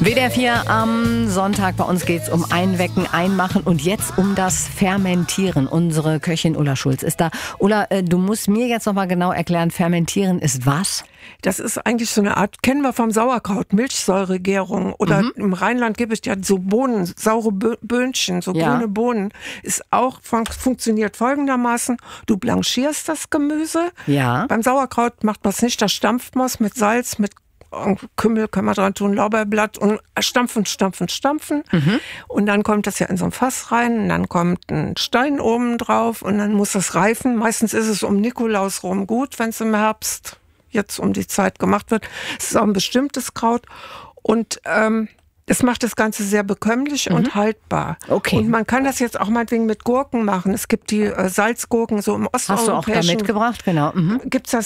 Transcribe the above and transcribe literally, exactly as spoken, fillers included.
W D R vier am Sonntag. Bei uns geht es um Einwecken, Einmachen und jetzt um das Fermentieren. Unsere Köchin Ulla Schulz ist da. Ulla, du musst mir jetzt noch mal genau erklären, Fermentieren ist was? Das ist eigentlich so eine Art, kennen wir vom Sauerkraut, Milchsäuregärung. Oder mhm. im Rheinland gibt es ja so Bohnen, saure Böhnchen, so ja. grüne Bohnen. Ist auch, funktioniert folgendermaßen. Du blanchierst das Gemüse. Ja. Beim Sauerkraut macht man es nicht, das stampft man es mit Salz, mit Kümmel kann man dran tun, Lorbeerblatt und stampfen, stampfen, stampfen. Mhm. Und dann kommt das ja in so ein Fass rein und dann kommt ein Stein oben drauf und dann muss das reifen. Meistens ist es um Nikolaus rum gut, wenn es im Herbst jetzt um die Zeit gemacht wird. Es ist auch ein bestimmtes Kraut und ähm, das macht das Ganze sehr bekömmlich mhm. und haltbar. Okay. Und man kann das jetzt auch meinetwegen mit Gurken machen. Es gibt die äh, Salzgurken, so im osteuropäischen... Hast du auch da mitgebracht, genau. Mhm. Gibt es